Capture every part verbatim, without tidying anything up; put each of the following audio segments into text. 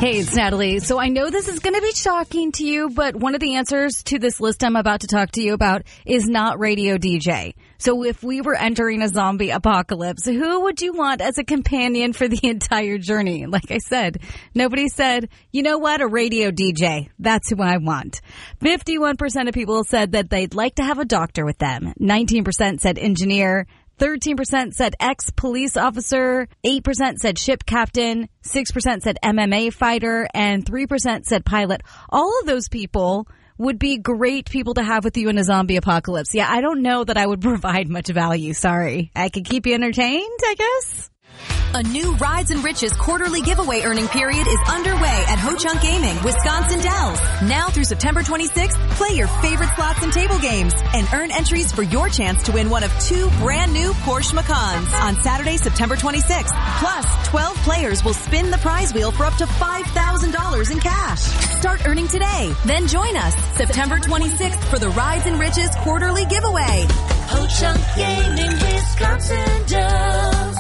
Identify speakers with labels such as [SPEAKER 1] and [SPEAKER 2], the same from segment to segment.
[SPEAKER 1] Hey, it's Natalie. So I know this is going to be shocking to you, but one of the answers to this list I'm about to talk to you about is not radio D J. So if we were entering a zombie apocalypse, who would you want as a companion for the entire journey? Like I said, nobody said, you know what, a radio D J. That's who I want. fifty-one percent of people said that they'd like to have a doctor with them. nineteen percent said engineer. thirteen percent said ex-police officer, eight percent said ship captain, six percent said M M A fighter, and three percent said pilot. All of those people would be great people to have with you in a zombie apocalypse. Yeah, I don't know that I would provide much value. Sorry. I could keep you entertained, I guess.
[SPEAKER 2] A new Rides and Riches quarterly giveaway earning period is underway at Ho-Chunk Gaming, Wisconsin Dells. Now through September twenty-sixth, play your favorite slots and table games and earn entries for your chance to win one of two brand new Porsche Macans on Saturday, September twenty-sixth. Plus, twelve players will spin the prize wheel for up to five thousand dollars in cash. Start earning today. Then join us September twenty-sixth for the Rides and Riches quarterly giveaway.
[SPEAKER 3] Ho-Chunk Gaming, Wisconsin Dells.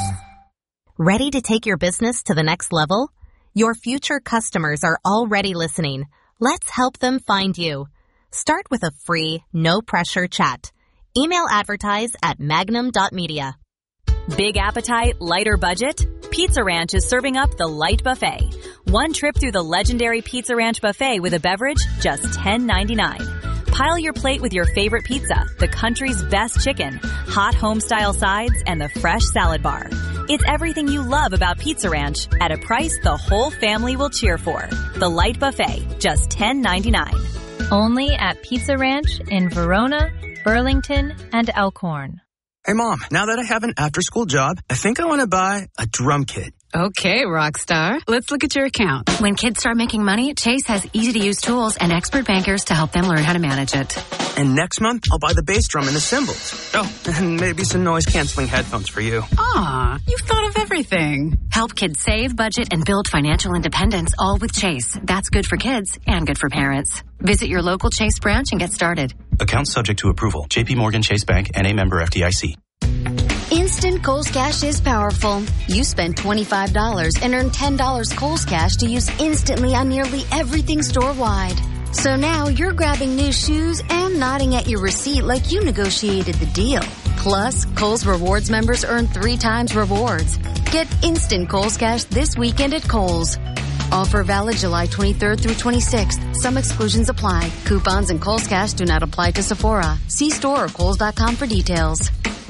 [SPEAKER 4] Ready to take your business to the next level? Your future customers are already listening. Let's help them find you. Start with a free, no-pressure chat. Email advertise at magnum dot media.
[SPEAKER 2] Big appetite, lighter budget? Pizza Ranch is serving up the light buffet. One trip through the legendary Pizza Ranch buffet with a beverage, just ten ninety-nine. Pile your plate with your favorite pizza, the country's best chicken, hot home-style sides, and the fresh salad bar. It's everything you love about Pizza Ranch at a price the whole family will cheer for. The Light Buffet, just ten ninety-nine.
[SPEAKER 5] Only at Pizza Ranch in Verona, Burlington, and Elkhorn.
[SPEAKER 6] Hey, Mom, now that I have an after-school job, I think I want to buy a drum kit.
[SPEAKER 7] Okay, Rockstar. Let's look at your account.
[SPEAKER 8] When kids start making money, Chase has easy-to-use tools and expert bankers to help them learn how to manage it.
[SPEAKER 6] And next month, I'll buy the bass drum and the cymbals. Oh, and maybe some noise-canceling headphones for you.
[SPEAKER 7] Aw, you've thought of everything.
[SPEAKER 8] Help kids save, budget, and build financial independence, all with Chase. That's good for kids and good for parents. Visit your local Chase branch and get started.
[SPEAKER 9] Account subject to approval. J P Morgan Chase Bank, N A member F D I C.
[SPEAKER 10] Instant Kohl's Cash is powerful. You spend twenty-five dollars and earn ten dollars Kohl's Cash to use instantly on nearly everything store-wide. So now you're grabbing new shoes and nodding at your receipt like you negotiated the deal. Plus, Kohl's Rewards members earn three times rewards. Get instant Kohl's Cash this weekend at Kohl's. Offer valid July twenty-third through twenty-sixth. Some exclusions apply. Coupons and Kohl's Cash do not apply to Sephora. See store or Kohls dot com for details.